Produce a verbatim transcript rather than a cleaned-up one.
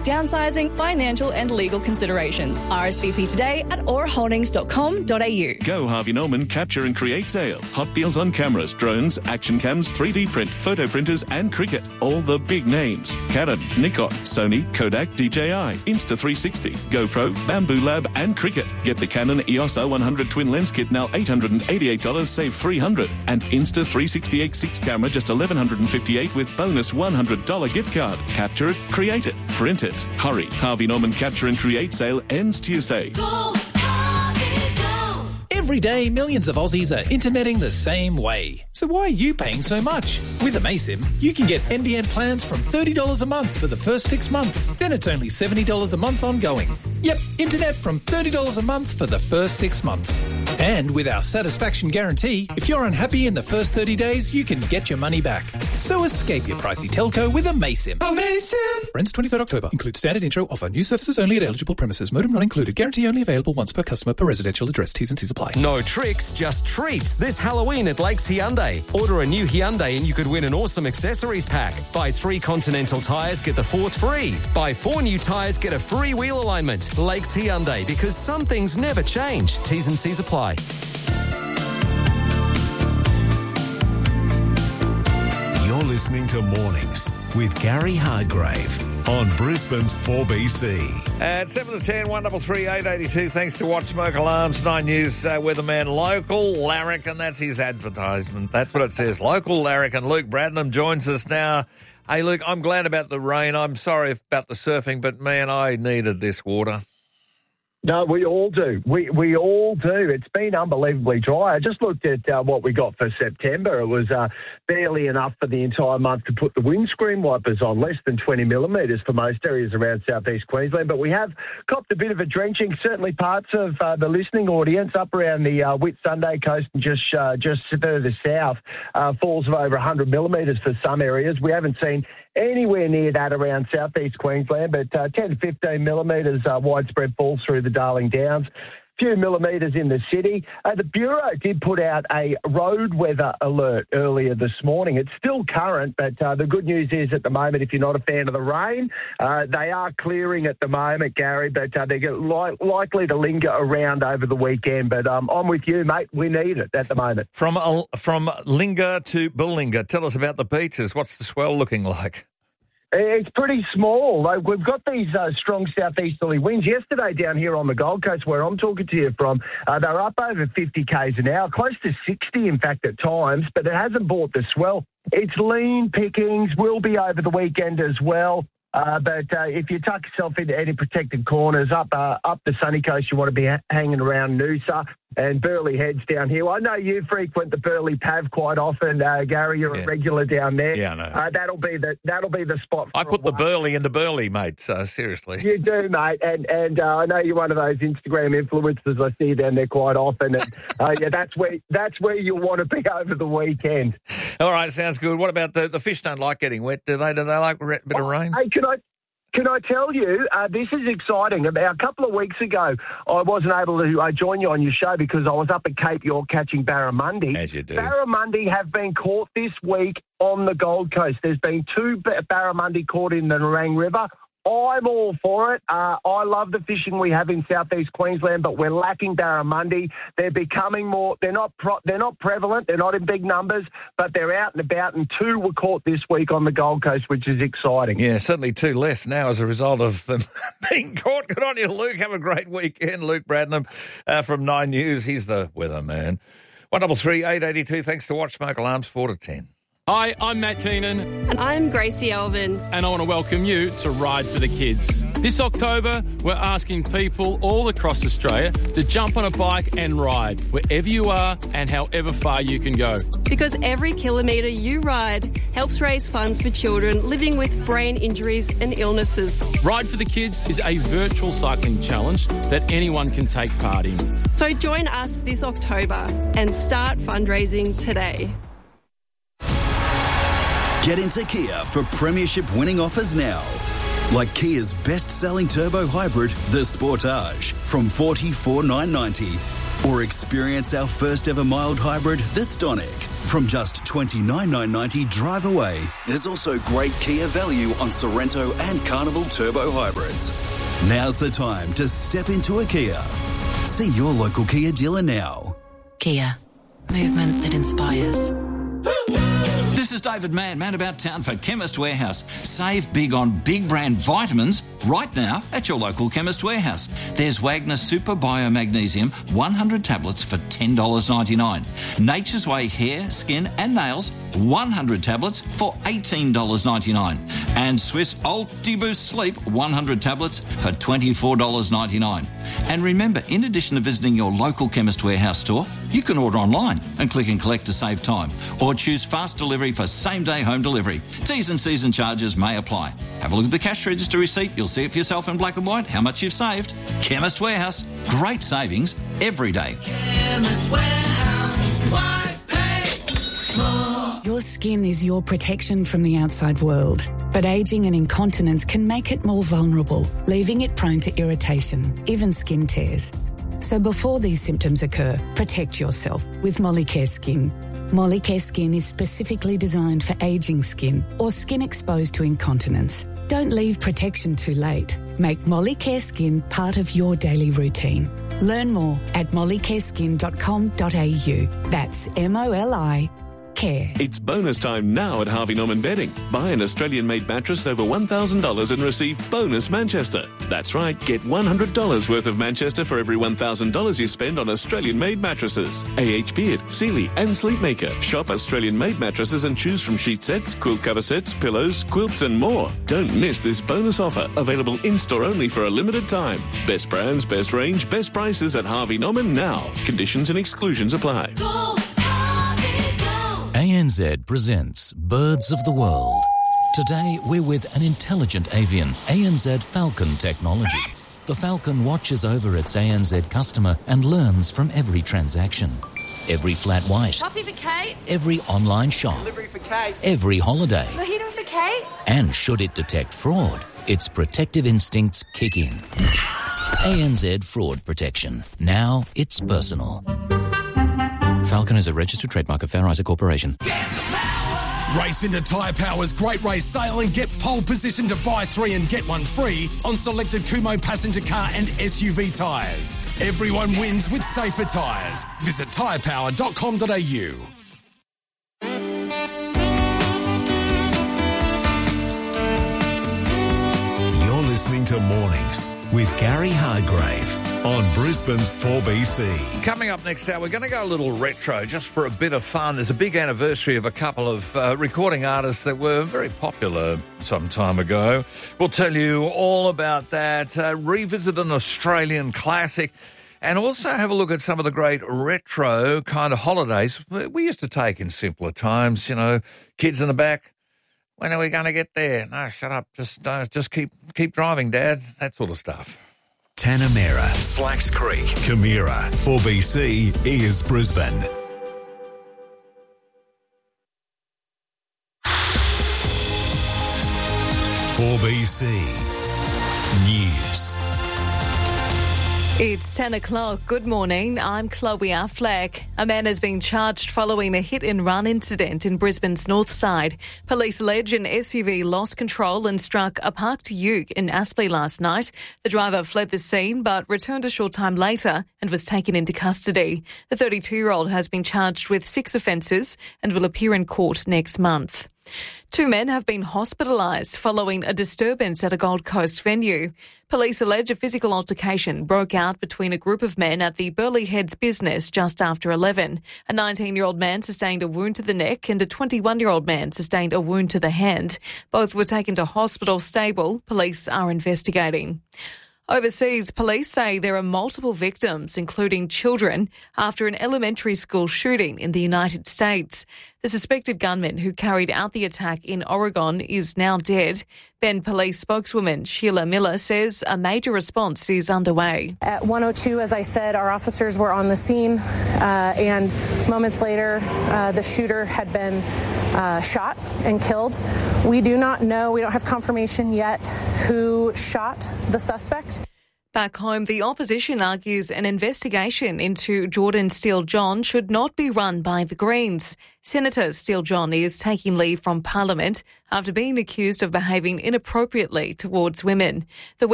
downsizing, financial and legal considerations. R S V P today at aura holdings dot com dot a u. Go Harvey Norman Capture and Create sale. Hot deals on cameras, drones, action cams, three D print, photo printers and cricket. All the big names. Canon, Nikon, Sony, Kodak, D J I, Insta three sixty, GoPro, Bamboo Lab and cricket. Get the Canon E O S R one hundred twin lens kit now eight hundred eighty-eight dollars, save three hundred dollars. And Insta three sixty X six camera just eleven fifty-eight dollars with bonus one hundred dollars gift card. Capture it, create it, print it. Hurry. Harvey Norman Capture and Create sale ends Tuesday. Go, Harvey, go. Every day, millions of Aussies are interneting the same way. So why are you paying so much? With Amaysim, you can get N B N plans from thirty dollars a month for the first six months. Then it's only seventy dollars a month ongoing. Yep, internet from thirty dollars a month for the first six months. And with our satisfaction guarantee, if you're unhappy in the first thirty days, you can get your money back. So escape your pricey telco with Amaysim. Amaysim! Ends twenty-third October. Includes standard intro offer. New services only at eligible premises. Modem not included. Guarantee only available once per customer per residential address. T's and C's apply. No tricks, just treats this Halloween at Lakes Hyundai. Order a new Hyundai and you could win an awesome accessories pack. Buy three Continental tyres, get the fourth free. Buy four new tyres, get a free wheel alignment. Lakes Hyundai, because some things never change. T's and C's apply. You're listening to Mornings with Gary Hardgrave on Brisbane's four B C. At seven to ten, one double three eight eighty two. Thanks to Watch Smoke Alarms, Nine News uh, weatherman local Larrikin. That's his advertisement. That's what it says. Local Larrikin. Luke Bradnam joins us now. Hey, Luke, I'm glad about the rain. I'm sorry about the surfing, but man, I needed this water. No, we all do. We we all do. It's been unbelievably dry. I just looked at uh, what we got for September. It was uh, barely enough for the entire month to put the windscreen wipers on, less than twenty millimetres for most areas around southeast Queensland. But we have copped a bit of a drenching, certainly parts of uh, the listening audience up around the uh, Whitsunday coast and just, uh, just further south, uh, falls of over one hundred millimetres for some areas. We haven't seen anywhere near that around southeast Queensland, but uh, ten to fifteen millimetres uh, widespread falls through the Darling Downs. Few millimetres in the city. Uh, the Bureau did put out a road weather alert earlier this morning. It's still current, but uh, the good news is at the moment, if you're not a fan of the rain, uh, they are clearing at the moment, Gary, but uh, they're li- likely to linger around over the weekend. But um, I'm with you, mate. We need it at the moment. From uh, from Linger to Bullingha, tell us about the beaches. What's the swell looking like? It's pretty small. Like, we've got these uh, strong southeasterly winds. Yesterday down here on the Gold Coast, where I'm talking to you from, uh, they're up over fifty kays an hour, close to sixty, in fact, at times, but it hasn't brought the swell. It's lean pickings, will be over the weekend as well. Uh, but uh, if you tuck yourself into any protected corners, up uh, up the sunny coast, you want to be ha- hanging around Noosa and Burleigh Heads down here. I know you frequent the Burleigh Pav quite often, uh, Gary. You're yeah. a regular down there. Yeah, I know. Uh, that'll be the that'll be the spot. For I put the Burleigh into Burleigh, mate. So seriously, you do, mate. And and uh, I know you're one of those Instagram influencers. I see you down there quite often. And uh, yeah, that's where that's where you'll want to be over the weekend. All right, sounds good. What about the the fish? Don't like getting wet, do they? Do they like a bit of rain? Hey, can I? Can I tell you, uh, this is exciting. About a couple of weeks ago, I wasn't able to uh, join you on your show because I was up at Cape York catching barramundi. As you do. Barramundi have been caught this week on the Gold Coast. There's been two barramundi caught in the Nerang River. I'm all for it. Uh, I love the fishing we have in southeast Queensland, but we're lacking barramundi. They're becoming more. They're not. Pro, they're not prevalent. They're not in big numbers, but they're out and about. And two were caught this week on the Gold Coast, which is exciting. Yeah, certainly two less now as a result of them being caught. Good on you, Luke. Have a great weekend, Luke Bradnam uh, from Nine News. He's the weatherman. One double three eight eighty two. Thanks to Watch Smoke Alarms. Four to ten. Hi, I'm Matt Keenan. And I'm Gracie Elvin. And I want to welcome you to Ride for the Kids. This October, we're asking people all across Australia to jump on a bike and ride wherever you are and however far you can go. Because every kilometre you ride helps raise funds for children living with brain injuries and illnesses. Ride for the Kids is a virtual cycling challenge that anyone can take part in. So join us this October and start fundraising today. Get into Kia for premiership winning offers now. Like Kia's best-selling turbo hybrid, the Sportage, from forty-four thousand nine hundred ninety dollars. Or experience our first ever mild hybrid, the Stonic, From just twenty-nine thousand nine hundred ninety drive away. There's also great Kia value on Sorrento and Carnival Turbo hybrids. Now's the time to step into a Kia. See your local Kia dealer now. Kia. Movement that inspires. This is David Mann, man about town for Chemist Warehouse. Save big on big brand vitamins right now at your local Chemist Warehouse. There's Wagner Super Biomagnesium one hundred tablets for ten dollars ninety-nine. Nature's Way Hair, Skin and Nails one hundred tablets for eighteen dollars ninety-nine. And Swiss Ultiboost Sleep one hundred tablets for twenty-four dollars ninety-nine. And remember, in addition to visiting your local Chemist Warehouse store, you can order online and click and collect to save time, or choose fast delivery for same-day home delivery. T's and C's and charges may apply. Have a look at the cash register receipt. You'll see it for yourself in black and white how much you've saved. Chemist Warehouse. Great savings every day. Chemist Warehouse. Why pay more? Your skin is your protection from the outside world. But ageing and incontinence can make it more vulnerable, leaving it prone to irritation, even skin tears. So before these symptoms occur, protect yourself with Molicare Skin. Molicare Skin is specifically designed for ageing skin or skin exposed to incontinence. Don't leave protection too late. Make Molicare Skin part of your daily routine. Learn more at molicare skin dot com dot a u. That's M O L I Care. It's bonus time now at Harvey Norman Bedding. Buy an Australian-made mattress over one thousand dollars and receive bonus Manchester. That's right, get one hundred dollars worth of Manchester for every one thousand dollars you spend on Australian-made mattresses. A H Beard, Sealy and Sleepmaker. Shop Australian-made mattresses and choose from sheet sets, quilt cover sets, pillows, quilts and more. Don't miss this bonus offer, available in-store only for a limited time. Best brands, best range, best prices at Harvey Norman now. Conditions and exclusions apply. Go, A N Z presents Birds of the World. Today we're with an intelligent avian, A N Z Falcon technology. The Falcon watches over its A N Z customer and learns from every transaction. Every flat white. Coffee for Kate. Every online shop. Delivery for Kate. Every holiday. Mojito for Kate. And should it detect fraud, its protective instincts kick in. A N Z Fraud Protection. Now it's personal. Falcon is a registered trademark of Fair Isaac Corporation. Race into Tyre Power's Great Race Sale and get pole position to buy three and get one free on selected Kumho passenger car and S U V tyres. Everyone wins with safer tyres. Visit tyre power dot com dot a u. You're listening to Mornings with Gary Hardgrave on Brisbane's four B C. Coming up next hour, we're going to go a little retro just for a bit of fun. There's a big anniversary of a couple of uh, recording artists that were very popular some time ago. We'll tell you all about that, uh, revisit an Australian classic, and also have a look at some of the great retro kind of holidays we used to take in simpler times. You know, kids in the back. When are we going to get there? No, shut up. Just uh, just keep keep driving, Dad. That sort of stuff. Tanamera, Slacks Creek, Camira, four B C is Brisbane. four B C News. It's ten o'clock. Good morning. I'm Chloe Affleck. A man has been charged following a hit-and-run incident in Brisbane's north side. Police allege an S U V lost control and struck a parked ute in Aspley last night. The driver fled the scene but returned a short time later and was taken into custody. The thirty-two-year-old has been charged with six offences and will appear in court next month. Two men have been hospitalised following a disturbance at a Gold Coast venue. Police allege a physical altercation broke out between a group of men at the Burleigh Heads business just after eleven. A nineteen-year-old man sustained a wound to the neck and a twenty-one-year-old man sustained a wound to the hand. Both were taken to hospital stable. Police are investigating. Overseas, police say there are multiple victims, including children, after an elementary school shooting in the United States. The suspected gunman who carried out the attack in Oregon is now dead. Bend Police spokeswoman Sheila Miller says a major response is underway. At one oh two, as I said, our officers were on the scene, uh, and moments later, uh, the shooter had been uh, shot and killed. We do not know, we don't have confirmation yet who shot the suspect. Back home, the opposition argues an investigation into Jordan Steele-John should not be run by the Greens. Senator Steele-John is taking leave from Parliament after being accused of behaving inappropriately towards women. The